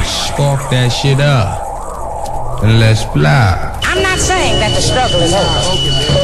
spark that shit up and let's fly. I'm not saying that the struggle is over,